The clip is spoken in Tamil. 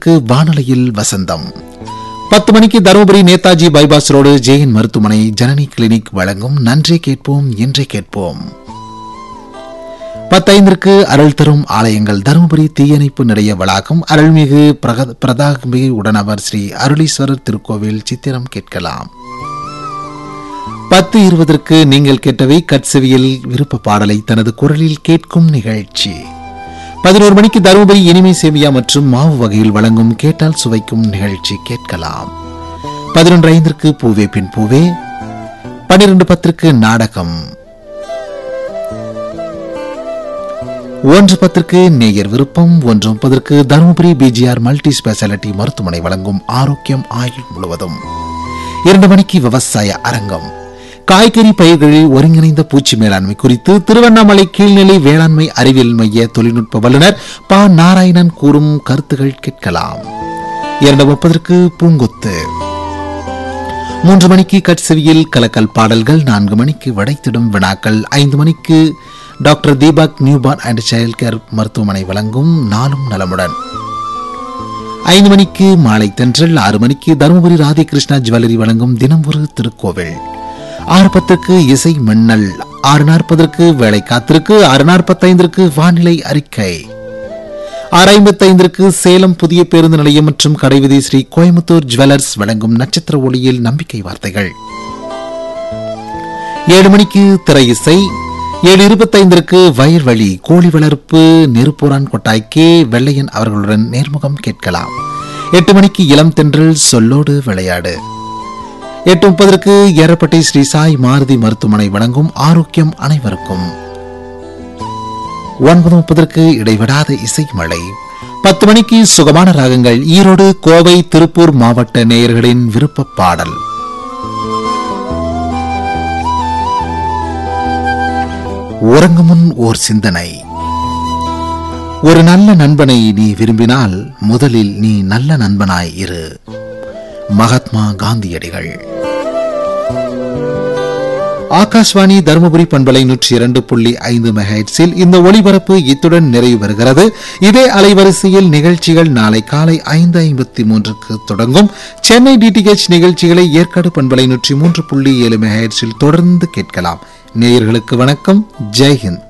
5:30 வானொலியில் வசந்தம். 10 மணிக்கு Dharmapuri Netaji bypass road JN மருத்துவமனை ஜனனி கிளினிக் வழங்கும் நன்றே கேட்போம் என்றே கேட்போம். 10:05 அருள் தரும் ஆலயங்கள் தருமபுரி தீயணைப்பு நிலைய வளாகம் அருள்மிகு பிரதாகம்பி உடனவர் ஸ்ரீ அருளீஸ்வரர் திருக்கோவில் சித்திரம் கேட்கலாம். 10:20 நீங்கள் கேட்டவை கட்செவியில் விருப்ப பாடலை தனது குரலில் கேட்கும் நிகழ்ச்சி. 11 மணிக்கு தருமபுரி இனிமை சேமியா மற்றும் மாவு வகையில் வழங்கும் கேட்டால் சுவைக்கும் நிகழ்ச்சி கேட்கலாம். 11:05 பூவே பின் பூவே. 12:10 நாடகம். 1:10 நேயர் விருப்பம். 1:30 தருமபுரி பிஜிஆர் மல்டி ஸ்பெஷாலிட்டி மருத்துவமனை வழங்கும் ஆரோக்கியம் ஆயுள் முழுவதும். 2 மணிக்கு விவசாய அரங்கம். காய்கறி பயிர்களில் ஒருங்கிணைந்த பூச்சி மேலாண்மை குறித்து திருவண்ணாமலை கீழ்நிலை வேளாண்மை அறிவியல் மைய தொழில்நுட்ப வல்லுநர் ப நாராயணன் கூறும் கருத்துகள் கேட்கலாம். 2:30 பூங்கொத்து. 3 மணிக்கு கட்செவியில் கலக்கல் பாடல்கள். 4 மணிக்கு வடைத்திடும் வினாக்கள். 5 மணிக்கு doctor Deepak newborn and child care மருத்துவமனை வழங்கும் நாளும் நலமுடன். 5 மணிக்கு மாலை தென்றல். 6 மணிக்கு தருமபுரி ராதிகிருஷ்ணா ஜுவல்லரி வழங்கும் தினம் ஒரு திருக்கோவில். 6:10 இசை மின்னல். 6:40 வேலை காத்திருக்கு. 6:45 வானிலை அறிக்கை. 6:55 சேலம் புதிய பேருந்து நிலையம் மற்றும் கடைவீதி ஸ்ரீ கோயம்புத்தூர் ஜுவல்லர்ஸ் வழங்கும் நட்சத்திர ஒளியில் நம்பிக்கை வார்த்தைகள். 7 மணிக்கு திரை இசை. 7:25 வயல்வழி கோழி வளர்ப்பு நெருப்பூரான் கொட்டாய் கே வெள்ளையன் அவர்களுடன் நேர்முகம் கேட்கலாம். 8 மணிக்கு இளம் தென்றல் சொல்லோடு விளையாடு. 8:30 ஏரப்பட்டி ஸ்ரீ சாய் மாருதி மருத்துவமனை வழங்கும் ஆரோக்கியம் அனைவருக்கும். 9:30 இடைவிடாத இசை மழை. 10 மணிக்கு சுகமான ராகங்கள் ஈரோடு கோவை திருப்பூர் மாவட்ட நேயர்களின் விருப்ப பாடல். உறங்கும் முன் ஓர் சிந்தனை. ஒரு நல்ல நண்பனை நீ விரும்பினால் முதலில் நீ நல்ல நண்பனாய் இரு. மகாத்மா காந்தியடிகள். ஆகாஷ்வாணி தருமபுரி பண்பலை 102.5 மெகாஹெர்ட்ஸில் இந்த ஒளிபரப்பு இத்துடன் நிறைவு பெறுகிறது. இதே அலைவரிசையில் நிகழ்ச்சிகள் நாளை காலை 5:53 தொடங்கும். சென்னை டிடிஹெச் நிகழ்ச்சிகளை ஏற்காடு பண்பலை 103.7 மெகாஹெர்ட்ஸில் தொடர்ந்து கேட்கலாம். நேயர்களுக்கு வணக்கம். ஜெய்ஹிந்த்.